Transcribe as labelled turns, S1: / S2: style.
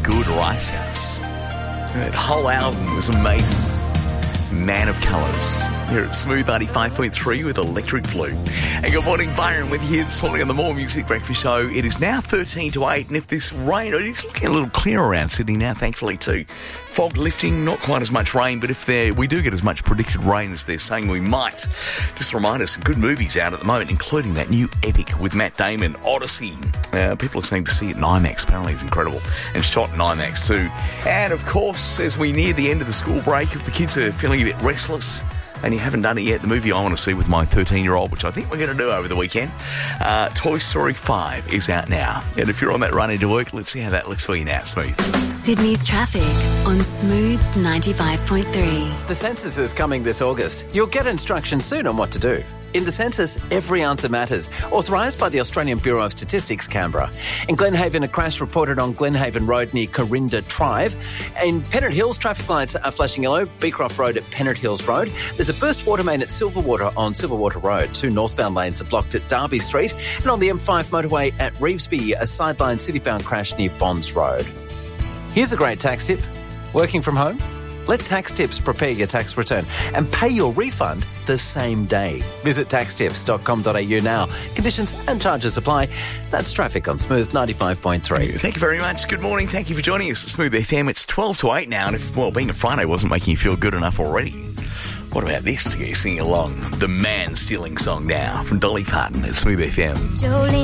S1: good, Rice House. That whole album was amazing. Man of Colours. Here at Smooth 95.3 with Electric Blue. And good morning, Byron, with you this morning on the More Music Breakfast Show. It is now 13 to 8, and if this rain, it's looking a little clear around Sydney now, thankfully, too. Fog lifting, not quite as much rain, but if we do get as much predicted rain as they're saying we might, just a reminder, some good movies out at the moment, including that new epic with Matt Damon, Odyssey. People are saying to see it in IMAX. Apparently it's incredible. And shot in IMAX too. And of course, as we near the end of the school break, if the kids are feeling a bit restless and you haven't done it yet, the movie I want to see with my 13-year-old, which I think we're going to do over the weekend, Toy Story 5 is out now. And if you're on that run into work, let's see how that looks for you now, Smooth.
S2: Sydney's traffic on Smooth 95.3.
S3: The census is coming this August. You'll get instructions soon on what to do. In the census, every answer matters. Authorised by the Australian Bureau of Statistics, Canberra. In Glenhaven, a crash reported on Glenhaven Road near Corinda Drive. In Pennant Hills, traffic lights are flashing yellow. Beecroft Road at Pennant Hills Road. There's a burst water main at Silverwater on Silverwater Road. 2 northbound lanes are blocked at Derby Street. And on the M5 motorway at Revesby, a sideline citybound crash near Bonds Road. Here's a great tax tip. Working from home? Let Tax Tips prepare your tax return and pay your refund the same day. Visit taxtips.com.au now. Conditions and charges apply. That's traffic on Smooth 95.3.
S1: Thank you very much. Good morning. Thank you for joining us at Smooth FM. It's 12 to 8 now, and if, being a Friday wasn't making you feel good enough already, what about this to get you singing along? The Man Stealing Song now from Dolly Parton at Smooth FM.
S4: Jolene.